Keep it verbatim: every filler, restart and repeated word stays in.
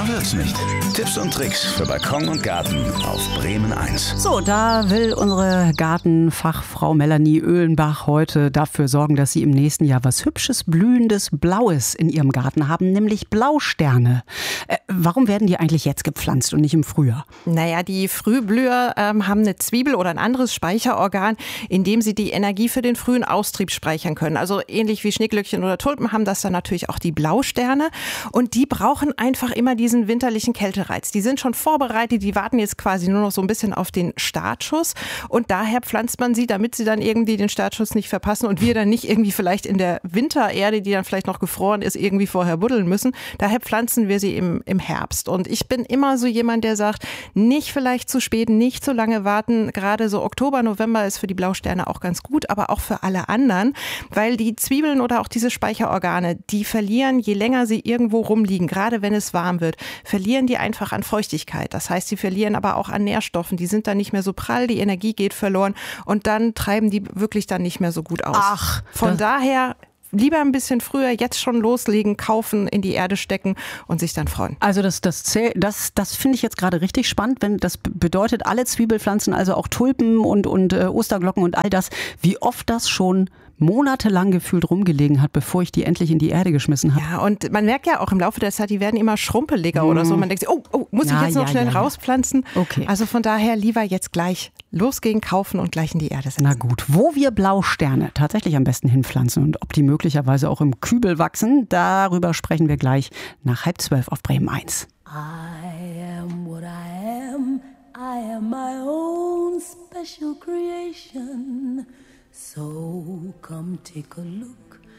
wird's nicht. Tipps und Tricks für Balkon und Garten auf Bremen eins. So, da will unsere Gartenfachfrau Melanie Oehlenbach heute dafür sorgen, dass Sie im nächsten Jahr was Hübsches, Blühendes, Blaues in Ihrem Garten haben, nämlich Blausterne. Äh, warum werden die eigentlich jetzt gepflanzt und nicht im Frühjahr? Naja, die Frühblüher ähm, haben eine Zwiebel oder ein anderes Speicherorgan, in dem sie die Energie für den frühen Austrieb speichern können. Also ähnlich wie Schneeglöckchen oder Tulpen haben das dann natürlich auch die Blausterne. Und die brauchen einfach immer diesen winterlichen Kältereiz. Die sind schon vorbereitet, die warten jetzt quasi nur noch so ein bisschen auf den Startschuss. Und daher pflanzt man sie, damit sie dann irgendwie den Startschuss nicht verpassen und wir dann nicht irgendwie vielleicht in der Wintererde, die dann vielleicht noch gefroren ist, irgendwie vorher buddeln müssen. Daher pflanzen wir sie im, im Herbst. Und ich bin immer so jemand, der sagt, nicht vielleicht zu spät, nicht zu lange warten. Gerade so Oktober, November ist für die Blausterne auch ganz gut, aber auch für alle anderen, weil die Zwiebeln oder auch diese Speicherorgane, die verlieren, je länger sie irgendwo rumliegen, gerade wenn es warm wird, verlieren die einfach an Feuchtigkeit. Das heißt, sie verlieren aber auch an Nährstoffen. Die sind dann nicht mehr so prall, die Energie geht verloren und dann treiben die wirklich dann nicht mehr so gut aus. Ach, von daher lieber ein bisschen früher, jetzt schon loslegen, kaufen, in die Erde stecken und sich dann freuen. Also das, das, zäh- das, das finde ich jetzt gerade richtig spannend, wenn das b- bedeutet, alle Zwiebelpflanzen, also auch Tulpen und, und äh, Osterglocken und all das, wie oft das schon monatelang gefühlt rumgelegen hat, bevor ich die endlich in die Erde geschmissen habe. Ja, und man merkt ja auch im Laufe der Zeit, die werden immer schrumpeliger oder so. Man denkt sich, oh, oh, muss ich Ja, jetzt noch ja, schnell ja, ja. rauspflanzen? Okay. Also von daher lieber jetzt gleich losgehen, kaufen und gleich in die Erde setzen. Na gut, wo wir Blausterne tatsächlich am besten hinpflanzen und ob die möglicherweise auch im Kübel wachsen, darüber sprechen wir gleich nach halb zwölf auf Bremen eins. I am what I am. I am my own special creation. So come take a look